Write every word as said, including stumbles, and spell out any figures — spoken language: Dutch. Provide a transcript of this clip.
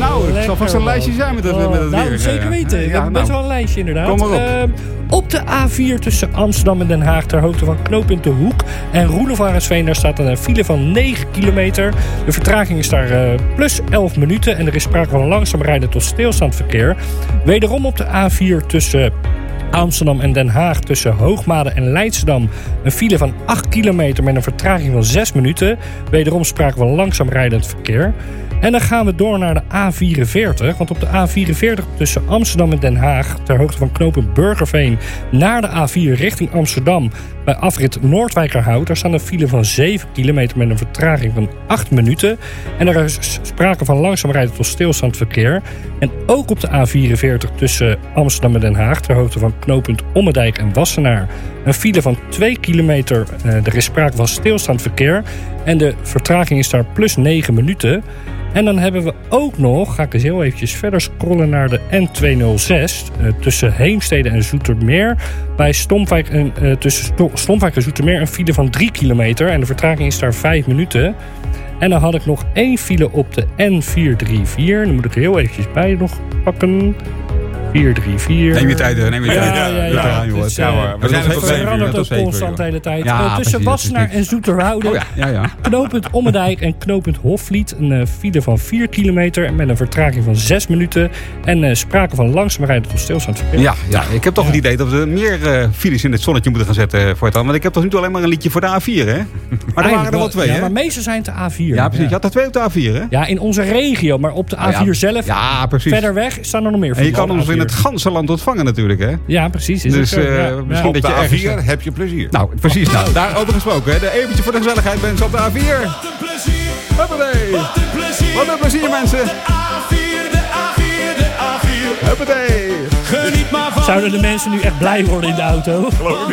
Nou, het Lekker, zal vast een man. lijstje zijn met het, Oh, met het nou, weer. zeker weten. Ik Ja, heb best nou. wel een lijstje inderdaad. Kom maar op. Uh, op de A vier tussen Amsterdam en Den Haag ter hoogte van knooppunt De Hoek en Roelofarensveen, daar staat een file van negen kilometer. De vertraging is daar uh, plus elf minuten en er is sprake van langzaam rijden tot stilstaand verkeer. Wederom op de A vier tussen Amsterdam en Den Haag tussen Hoogmade en Leidschendam een file van acht kilometer met een vertraging van zes minuten. Wederom sprake van langzaam rijdend verkeer. En dan gaan we door naar de A vierenveertig. Want op de A vierenveertig tussen Amsterdam en Den Haag ter hoogte van knooppunt Burgerveen naar de A vier richting Amsterdam bij afrit Noordwijkerhout, daar staan een file van zeven kilometer met een vertraging van acht minuten. En er is sprake van langzaam rijden tot stilstaand verkeer. En ook op de A vierenveertig tussen Amsterdam en Den Haag ter hoogte van knooppunt Ommedijk en Wassenaar een file van twee kilometer. Er is sprake van stilstaand verkeer en de vertraging is daar plus negen minuten. En dan hebben we ook nog, ga ik eens heel eventjes verder scrollen naar de N tweehonderdzes... Uh, tussen Heemstede en Zoetermeer. Bij Stompwijk en, uh, tussen Sto- Stompwijk en Zoetermeer een file van drie kilometer. En de vertraging is daar vijf minuten. En dan had ik nog één file op de N vierhonderdvierendertig. Dan moet ik er heel eventjes bij nog pakken. vier drie vier. Neem je tijd, neem je tijd. Ja, ja, ja. ja, ja. Dus, ja, uh, hoor. We zijn er tot het zeven uur. verandert Tot ook zeven constant uur. de hele tijd. Ja, Uh, tussen precies, Wassenaar dat is en Zoeterwoude. Oh ja, ja, ja. Knooppunt Ommedijk en knooppunt Hofvliet. Een uh, file van vier kilometer met een vertraging van zes minuten. En uh, sprake van langzaam rijden tot stilstaand verkeer. Ja, ja, ik heb toch Ja. het idee dat we meer uh, files in het zonnetje moeten gaan zetten voor het dan. Want ik heb tot nu toe alleen maar een liedje voor de A vier, hè? Maar er waren er wel twee, ja, hè? maar meestal zijn het de A vier. Ja, precies. Je had er twee op de A vier, hè? Ja, in onze regio. Maar op de A vier ja. zelf, Ja, precies. verder weg, staan er nog meer En je files kan op ons de in A het vier. ganse land ontvangen natuurlijk, hè? Ja, precies. Is Dus ook zo, uh, ja. misschien Ja. dat je De A ergens... vier heb je plezier. Nou, precies. Nou, daarover gesproken, hè? De eventje voor de gezelligheid, mensen, op de A vier. Wat een plezier, Huppatee. wat een plezier. Wat een plezier, mensen. De A vier, de A vier, de A vier. Huppatee. Geniet maar van. Zouden de mensen nu echt blij worden in de auto?